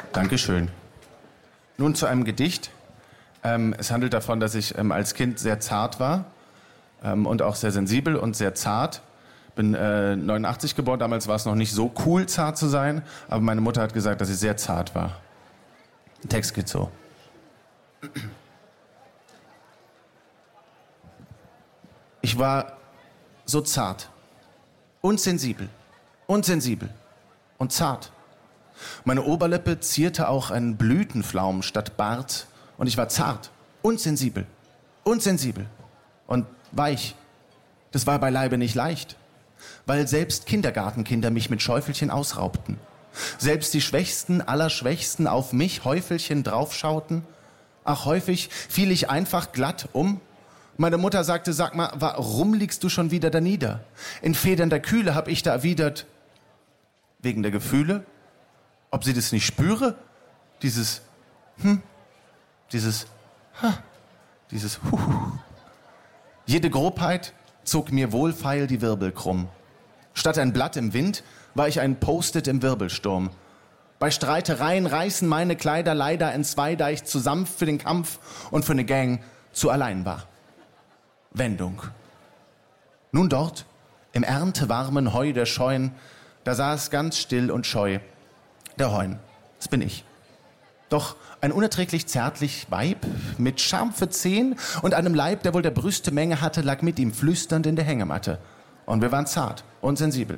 Dankeschön. Nun zu einem Gedicht. Es handelt davon, dass ich als Kind sehr zart war und auch sehr sensibel und sehr zart. Bin 89 geboren, damals war es noch nicht so cool, zart zu sein, aber meine Mutter hat gesagt, dass ich sehr zart war. Der Text geht so. Ich war so zart und sensibel und zart. Meine Oberlippe zierte auch einen Blütenflaum statt Bart und ich war zart und sensibel und weich. Das war beileibe nicht leicht, weil selbst Kindergartenkinder mich mit Schäufelchen ausraubten. Selbst die Schwächsten aller Schwächsten auf mich Häufelchen draufschauten. Ach, häufig fiel ich einfach glatt um. Meine Mutter sagte, sag mal, warum liegst du schon wieder da nieder? In federnder Kühle hab ich da erwidert, wegen der Gefühle? Ob sie das nicht spüre? Dieses Jede Grobheit zog mir wohlfeil die Wirbel krumm. Statt ein Blatt im Wind war ich ein Post-it im Wirbelsturm. Bei Streitereien reißen meine Kleider leider entzwei, da ich zu sanft für den Kampf und für ne Gang zu allein war. Wendung. Nun dort, im erntewarmen Heu der Scheuen, da saß ganz still und scheu der Heun. Das bin ich. Doch ein unerträglich zärtlich Weib mit scharfe Zehen und einem Leib, der wohl der Brüste Menge hatte, lag mit ihm flüsternd in der Hängematte. Und wir waren zart und sensibel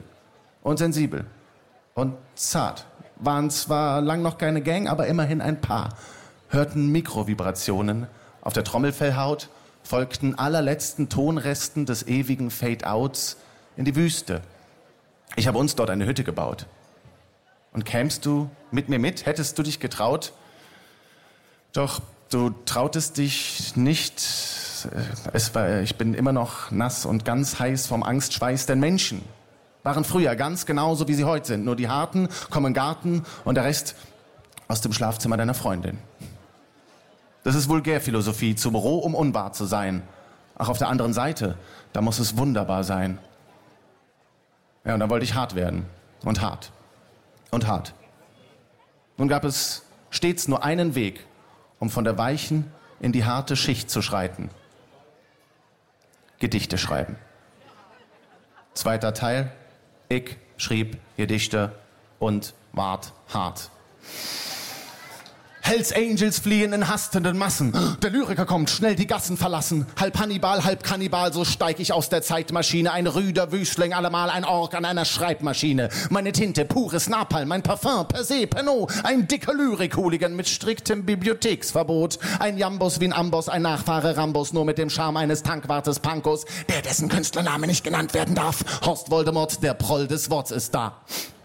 und zart. Waren zwar lang noch keine Gang, aber immerhin ein Paar. Hörten Mikrovibrationen auf der Trommelfellhaut, folgten allerletzten Tonresten des ewigen Fade-Outs in die Wüste. Ich habe uns dort eine Hütte gebaut. Und kämst du mit mir mit, hättest du dich getraut? Doch du trautest dich nicht. Ich bin immer noch nass und ganz heiß vom Angstschweiß, denn Menschen waren früher ganz genauso, wie sie heute sind. Nur die Harten kommen in den Garten und der Rest aus dem Schlafzimmer deiner Freundin. Das ist Vulgärphilosophie, zu roh, um unwahr zu sein. Ach, auf der anderen Seite, da muss es wunderbar sein. Ja, und dann wollte ich hart werden. Und hart. Und hart. Nun gab es stets nur einen Weg, um von der weichen in die harte Schicht zu schreiten. Gedichte schreiben. Zweiter Teil. Ich schrieb Gedichte und ward hart. Hells Angels fliehen in hastenden Massen. Der Lyriker kommt, schnell die Gassen verlassen. Halb Hannibal, halb Kannibal, so steig ich aus der Zeitmaschine. Ein rüder Wüstling, allemal ein Ork an einer Schreibmaschine. Meine Tinte, pures Napalm, mein Parfum, per se, Pernod. Ein dicker Lyrik-Hooligan mit striktem Bibliotheksverbot. Ein Jambus wie ein Amboss, ein Nachfahre Rambos, nur mit dem Charme eines Tankwartes Pankos, der dessen Künstlername nicht genannt werden darf. Horst Voldemort, der Proll des Worts ist da.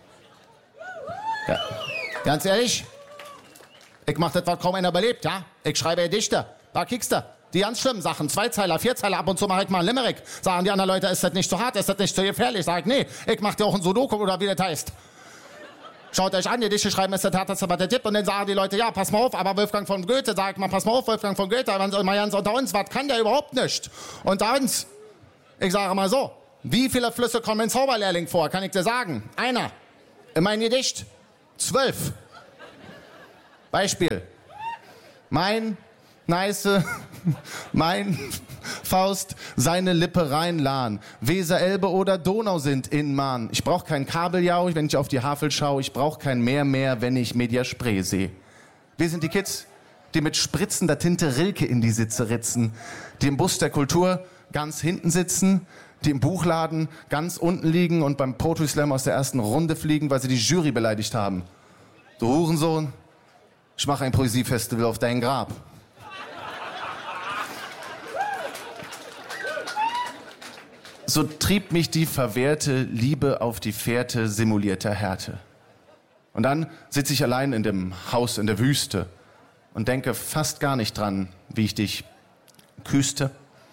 Ja. Ganz ehrlich? Ich mach das, was kaum einer belebt, ja? Ich schreibe Gedichte. Da kickst du. Die ganz schlimmen Sachen. 2-Zeiler, 4-Zeiler, ab und zu mach ich mal einen Limerick. Sagen die anderen Leute, ist das nicht zu hart, ist das nicht zu gefährlich? Sag ich, nee, ich mach dir auch ein Sudoku oder wie das heißt. Schaut euch an, Gedichte schreiben ist das härteste, was der Tipp. Und dann sagen die Leute, ja, pass mal auf, aber Wolfgang von Goethe, sag ich mal, pass mal auf, Wolfgang von Goethe, mal ganz unter uns, was kann der überhaupt nicht? Unter uns, ich sage mal so, wie viele Flüsse kommen in Zauberlehrling vor, kann ich dir sagen? Einer. In meinem Gedicht 12. Beispiel. Mein Faust, seine Lippe reinlahn. Weser, Elbe oder Donau sind in Mahn. Ich brauch kein Kabeljau, wenn ich auf die Havel schaue. Ich brauch kein Meer mehr, wenn ich Media Spree sehe. Wir sind die Kids, die mit spritzender Tinte Rilke in die Sitze ritzen. Die im Bus der Kultur ganz hinten sitzen. Die im Buchladen ganz unten liegen und beim Poetry Slam aus der ersten Runde fliegen, weil sie die Jury beleidigt haben. Du Hurensohn. Ich mache ein Poesiefestival auf dein Grab. So trieb mich die verwehrte Liebe auf die Fährte simulierter Härte. Und dann sitze ich allein in dem Haus in der Wüste und denke fast gar nicht dran, wie ich dich küsste.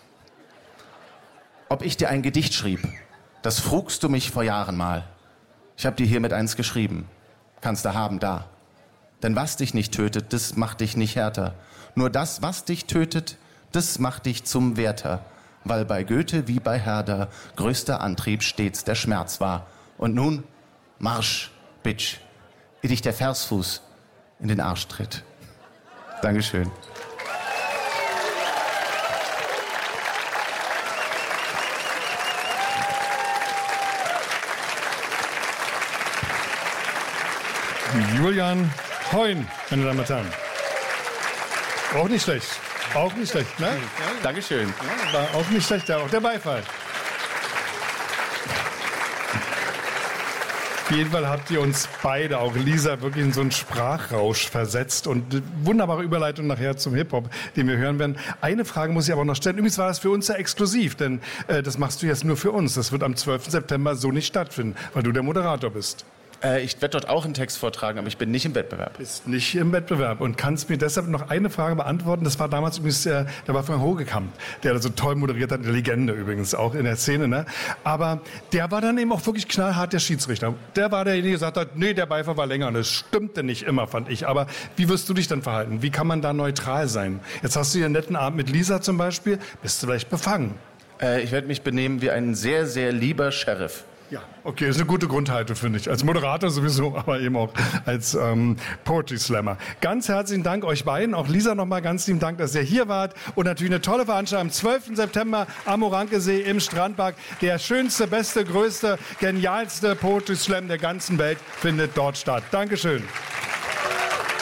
Ob ich dir ein Gedicht schrieb, das frugst du mich vor Jahren mal. Ich hab dir hiermit eins geschrieben. Kannst du haben da. Denn was dich nicht tötet, das macht dich nicht härter. Nur das, was dich tötet, das macht dich zum Wärter. Weil bei Goethe wie bei Herder größter Antrieb stets der Schmerz war. Und nun, Marsch, Bitch, ich dich der Versfuß in den Arsch tritt. Dankeschön. Julian Heun, meine Damen und Herren. Auch nicht schlecht. Auch nicht schlecht, ne? Dankeschön. Ja, war auch nicht schlecht, auch der Beifall. Auf jeden Fall habt ihr uns beide, auch Lisa, wirklich in so einen Sprachrausch versetzt und wunderbare Überleitung nachher zum Hip-Hop, den wir hören werden. Eine Frage muss ich aber noch stellen. Übrigens war das für uns ja exklusiv, denn das machst du jetzt nur für uns. Das wird am 12. September so nicht stattfinden, weil du der Moderator bist. Ich werde dort auch einen Text vortragen, aber ich bin nicht im Wettbewerb. Bist nicht im Wettbewerb und kannst mir deshalb noch eine Frage beantworten. Das war damals übrigens, da war Frank Hogekamp, der so toll moderiert hat, eine Legende übrigens, auch in der Szene. Ne? Aber der war dann eben auch wirklich knallhart der Schiedsrichter. Der war derjenige, der gesagt hat, nee, der Beifall war länger. Und das stimmte nicht immer, fand ich. Aber wie wirst du dich dann verhalten? Wie kann man da neutral sein? Jetzt hast du hier einen netten Abend mit Lisa zum Beispiel. Bist du vielleicht befangen? Ich werde mich benehmen wie ein sehr, sehr lieber Sheriff. Ja, okay, ist eine gute Grundhaltung, finde ich. Als Moderator sowieso, aber eben auch als Poetry Slammer. Ganz herzlichen Dank euch beiden. Auch Lisa nochmal ganz lieben Dank, dass ihr hier wart. Und natürlich eine tolle Veranstaltung am 12. September am Orankesee im Strandpark. Der schönste, beste, größte, genialste Poetry Slam der ganzen Welt findet dort statt. Dankeschön.